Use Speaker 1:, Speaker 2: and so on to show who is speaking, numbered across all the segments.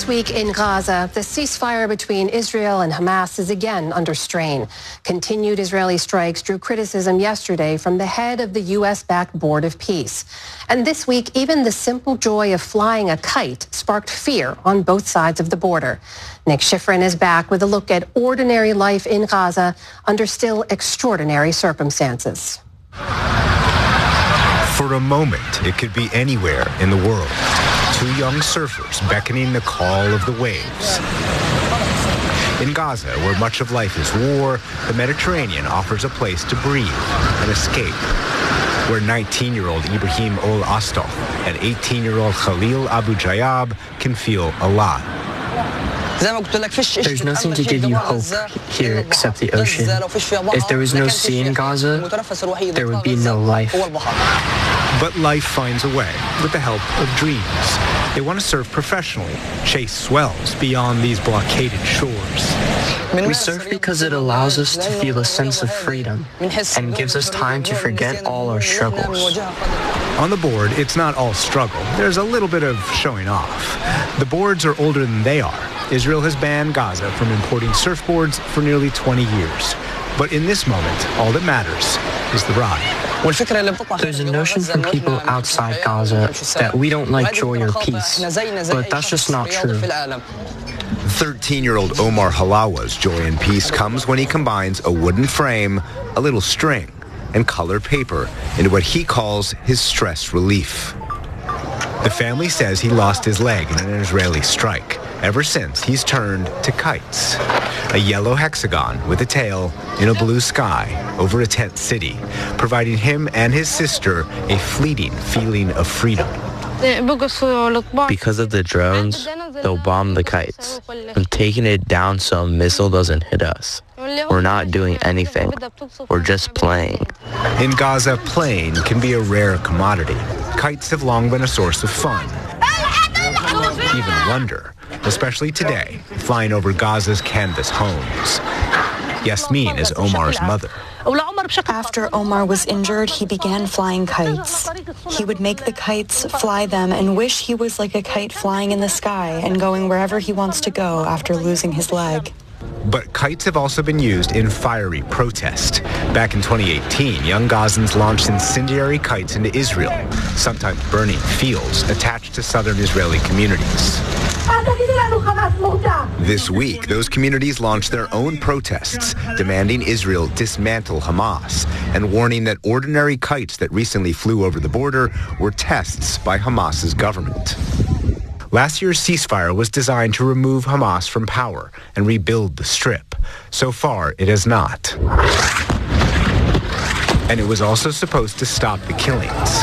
Speaker 1: This week in Gaza, the ceasefire between Israel and Hamas is again under strain. Continued Israeli strikes drew criticism yesterday from the head of the U.S.-backed Board of Peace. And this week, even the simple joy of flying a kite sparked fear on both sides of the border. Nick Schifrin is back with a look at ordinary life in Gaza under still extraordinary circumstances.
Speaker 2: For a moment, it could be anywhere in the world. Two young surfers beckoning the call of the waves. In Gaza, where much of life is war, the Mediterranean offers a place to breathe and escape. Where 19-year-old Ibrahim Ol Astaf and 18-year-old Khalil Abu Jayab can feel alive.
Speaker 3: There's nothing to give you hope here except the ocean. If there was no sea in Gaza, there would be no life.
Speaker 2: But life finds a way with the help of dreams. They want to surf professionally, chase swells beyond these blockaded shores.
Speaker 3: We surf because it allows us to feel a sense of freedom and gives us time to forget all our struggles.
Speaker 2: On the board, it's not all struggle. There's a little bit of showing off. The boards are older than they are. Israel has banned Gaza from importing surfboards for nearly 20 years. But in this moment, all that matters is the ride.
Speaker 3: There's a notion from people outside Gaza that we don't like joy or peace, but that's just not true.
Speaker 2: 13-year-old Omar Halawa's joy and peace comes when he combines a wooden frame, a little string, and colored paper into what he calls his stress relief. The family says he lost his leg in an Israeli strike. Ever since, he's turned to kites. A yellow hexagon with a tail in a blue sky over a tent city, providing him and his sister a fleeting feeling of freedom.
Speaker 4: Because of the drones, they'll bomb the kites. I'm taking it down so a missile doesn't hit us. We're not doing anything. We're just playing.
Speaker 2: In Gaza, playing can be a rare commodity. Kites have long been a source of fun, even wonder, especially today, flying over Gaza's canvas homes. Yasmin is Omar's mother.
Speaker 5: After Omar was injured, he began flying kites. He would make the kites, fly them, and wish he was like a kite flying in the sky and going wherever he wants to go after losing his leg.
Speaker 2: But kites have also been used in fiery protest. Back in 2018, young Gazans launched incendiary kites into Israel, sometimes burning fields attached to southern Israeli communities. This week, those communities launched their own protests, demanding Israel dismantle Hamas and warning that ordinary kites that recently flew over the border were tests by Hamas's government. Last year's ceasefire was designed to remove Hamas from power and rebuild the Strip. So far, it has not. And it was also supposed to stop the killings.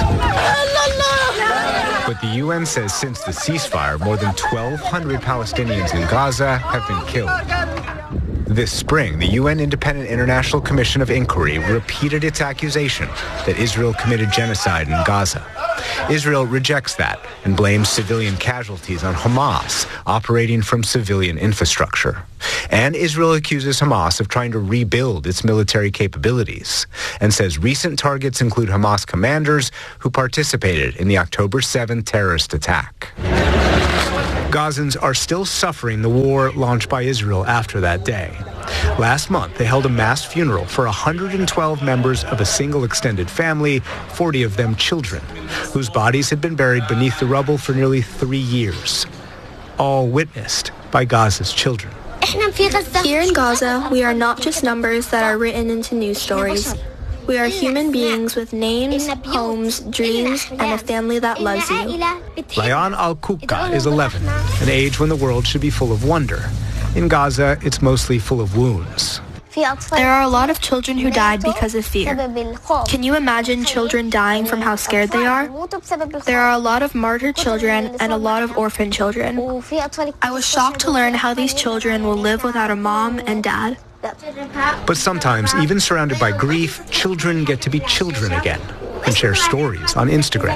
Speaker 2: But the UN says since the ceasefire, more than 1,200 Palestinians in Gaza have been killed. This spring, the UN Independent International Commission of Inquiry repeated its accusation that Israel committed genocide in Gaza. Israel rejects that and blames civilian casualties on Hamas operating from civilian infrastructure. And Israel accuses Hamas of trying to rebuild its military capabilities and says recent targets include Hamas commanders who participated in the October 7 terrorist attack. Gazans are still suffering the war launched by Israel after that day. Last month, they held a mass funeral for 112 members of a single extended family, 40 of them children, whose bodies had been buried beneath the rubble for nearly 3 years, all witnessed by Gaza's children.
Speaker 6: Here in Gaza, we are not just numbers that are written into news stories. We are human beings with names, homes, dreams, and a family that loves you.
Speaker 2: Layan Al-Kukka is 11, an age when the world should be full of wonder. In Gaza, it's mostly full of wounds.
Speaker 6: There are a lot of children who died because of fear. Can you imagine children dying from how scared they are? There are a lot of martyred children and a lot of orphan children. I was shocked to learn how these children will live without a mom and dad.
Speaker 2: But sometimes, even surrounded by grief, children get to be children again and share stories on Instagram.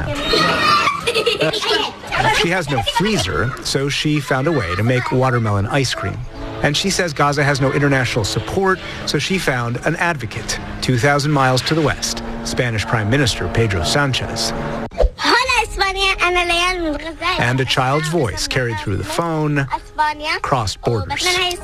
Speaker 2: She has no freezer, so she found a way to make watermelon ice cream. And she says Gaza has no international support, so she found an advocate 2,000 miles to the west, Spanish Prime Minister Pedro Sanchez. And a child's voice carried through the phone crossed borders.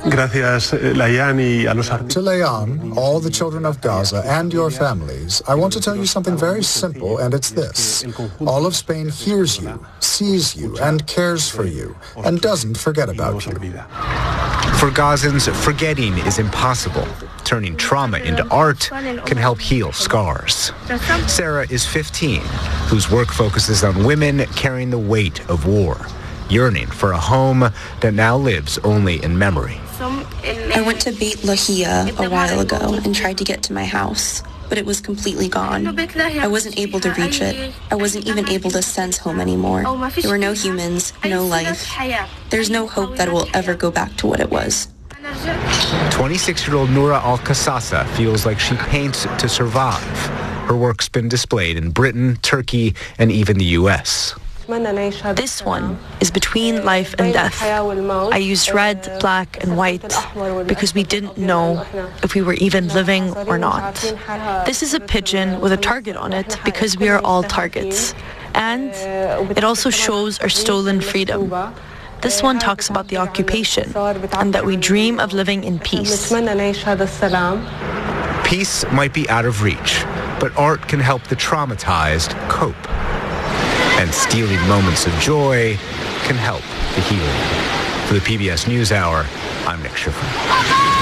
Speaker 7: To Layan, all the children of Gaza and your families, I want to tell you something very simple, and it's this. All of Spain hears you, sees you, and cares for you, and doesn't forget about you.
Speaker 2: For Gazans, forgetting is impossible. Turning trauma into art can help heal scars. Sarah is 15, whose work focuses on women carrying the weight of war, yearning for a home that now lives only in memory.
Speaker 8: I went to Beit Lahia a while ago and tried to get to my house, but it was completely gone. I wasn't able to reach it. I wasn't even able to sense home anymore. There were no humans, no life. There's no hope that it will ever go back to what it was.
Speaker 2: 26-year-old Noura Al-Qasasa feels like she paints to survive. Her work's been displayed in Britain, Turkey, and even the U.S.
Speaker 9: This one is between life and death. I used red, black, and white because we didn't know if we were even living or not. This is a pigeon with a target on it because we are all targets. And it also shows our stolen freedom. This one talks about the occupation and that we dream of living in peace.
Speaker 2: Peace might be out of reach, but art can help the traumatized cope. And stealing moments of joy can help the healing. For the PBS NewsHour, I'm Nick Schiffer.